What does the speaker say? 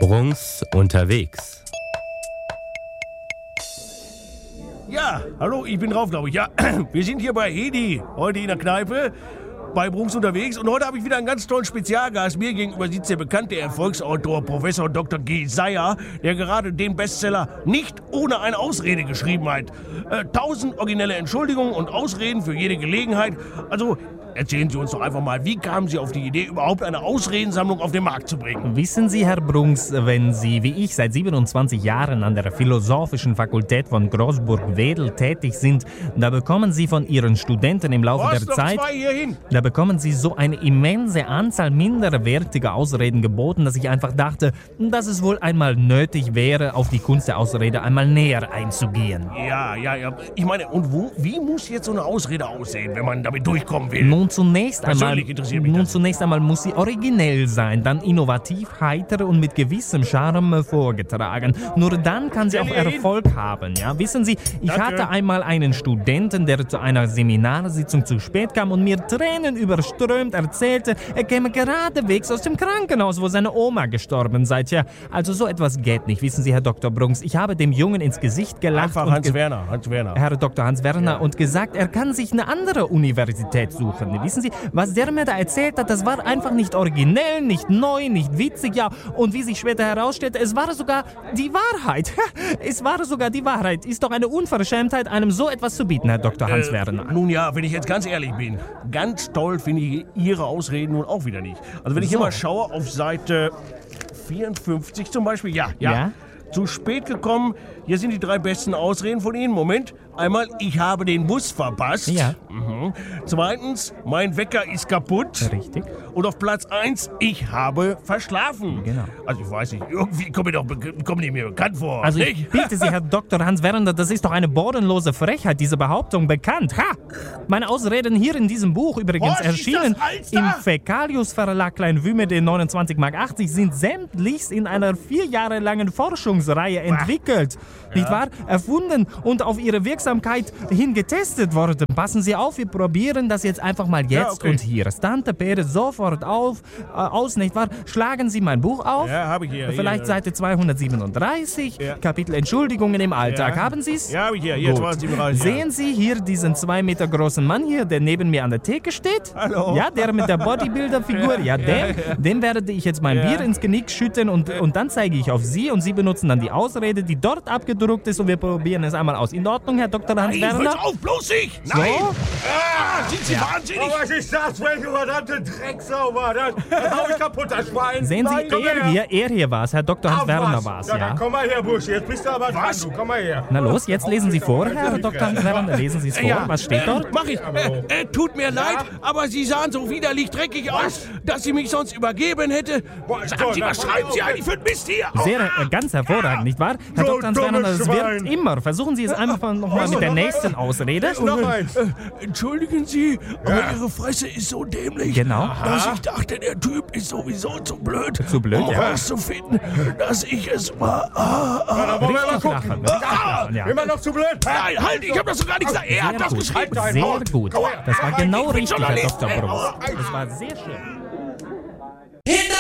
Brunks unterwegs. Ja, hallo, ich bin drauf, glaube ich. Ja, wir sind hier bei Hedi, heute in der Kneipe, bei Brunks unterwegs. Und heute habe ich wieder einen ganz tollen Spezialgast. Mir gegenüber sitzt der bekannte Erfolgsautor Professor Dr. G. Seyer, der gerade den Bestseller Nicht ohne eine Ausrede geschrieben hat. 1000 originelle Entschuldigungen und Ausreden für jede Gelegenheit. Also erzählen Sie uns doch einfach mal, wie kamen Sie auf die Idee, überhaupt eine Ausredensammlung auf den Markt zu bringen? Wissen Sie, Herr Brunks, wenn Sie, wie ich, seit 27 Jahren an der Philosophischen Fakultät von Großburg-Wedel tätig sind, da bekommen Sie von Ihren Studenten im Laufe der Zeit, da bekommen Sie so eine immense Anzahl minderwertiger Ausreden geboten, dass ich einfach dachte, dass es wohl einmal nötig wäre, auf die Kunst der Ausrede einmal näher einzugehen. Ja. Ich meine, und wie muss jetzt so eine Ausrede aussehen, wenn man damit durchkommen will? Nun zunächst einmal muss sie originell sein, dann innovativ, heiter und mit gewissem Charme vorgetragen. Nur dann kann sie auch Erfolg haben. Ja? Wissen Sie, ich hatte einmal einen Studenten, der zu einer Seminarsitzung zu spät kam und mir Tränen überströmt erzählte, er käme geradewegs aus dem Krankenhaus, wo seine Oma gestorben sei. Tja, also so etwas geht nicht. Wissen Sie, Herr Dr. Brunks, ich habe dem Jungen ins Gesicht gelacht. Einfach Hans Werner. Herr Dr. Hans Werner, und gesagt, er kann sich eine andere Universität suchen. Wissen Sie, was der mir da erzählt hat, das war einfach nicht originell, nicht neu, nicht witzig, ja. Und wie sich später herausstellte, es war sogar die Wahrheit. Es war sogar die Wahrheit. Ist doch eine Unverschämtheit, einem so etwas zu bieten, Herr Dr. Hans Werner. Nun ja, wenn ich jetzt ganz ehrlich bin, ganz toll finde ich Ihre Ausreden nun auch wieder nicht. Also wenn ich hier mal schaue auf Seite 54 zum Beispiel, ja. Zu spät gekommen, hier sind die 3 besten Ausreden von Ihnen. Moment, einmal, ich habe den Bus verpasst. Ja. Zweitens, mein Wecker ist kaputt. Richtig. Und auf Platz 1, ich habe verschlafen. Genau. Also ich weiß nicht, irgendwie kommen die mir bekannt vor. Also ich bitte Sie, Herr Dr. Hans Werner, das ist doch eine bodenlose Frechheit, diese Behauptung bekannt. Ha! Meine Ausreden hier in diesem Buch, übrigens erschienen im Fäkalius Verlag Kleinwümede 29,80 Mark, sind sämtlichst in einer 4 Jahre langen Forschungsreihe entwickelt. Nicht wahr? Erfunden und auf ihre Wirksamkeit hin getestet worden. Passen Sie auf, wir probieren das jetzt einfach mal jetzt und hier. Stante Pere sofort aus, nicht wahr? Schlagen Sie mein Buch auf. Ja, habe ich hier. Vielleicht Seite 237, Kapitel Entschuldigungen im Alltag. Haben Sie es? Ja, habe ich hier 237. Sehen Sie hier diesen 2 Meter großen Mann hier, der neben mir an der Theke steht? Hallo? Ja, der mit der Bodybuilder-Figur. Dem werde ich jetzt mein Bier ins Genick schütten und dann zeige ich auf Sie und Sie benutzen dann die Ausrede, die dort abgedruckt ist, und wir probieren es einmal aus. In Ordnung, Herr Dr. Hans Werner? Hört auf, bloß ich! Nein! Sind Sie wahnsinnig? Oh, was ist das? Welche verdammte Drecksau war das? Das hau ich kaputt, das Schwein! Sehen Sie, er hier war es, Herr Dr. Hans Werner war es, ja. Dann komm mal her, Busch, jetzt bist du aber dran, du, komm mal her. Na los, jetzt lesen Sie vor, Herr Dr. Hans Werner, lesen Sie es vor, was steht dort? Mach ich. Tut mir leid, aber Sie sahen so widerlich dreckig aus, dass Sie mich sonst übergeben hätte. Sagen Sie, was schreiben Sie eigentlich für ein Mist hier? Ganz hervorragend, nicht wahr? Herr Dr. Hans Werner, das wirkt immer. Versuchen Sie es einfach nochmal mit der nächsten Ausrede. Noch eins. Entschuldigen Sie, aber Ihre Fresse ist so dämlich, Genau. dass ich dachte, der Typ ist sowieso zu blöd, um herauszufinden, dass ich es war. Da wollen wir mal gucken. Ja. Immer noch zu blöd? Nein, halt, ich habe das doch gar nicht gesagt. Er hat das geschrieben. Sehr gut. Das war genau Ich bin richtig, Herr Journalist. Dr. Brunks. Das war sehr schön. Hinter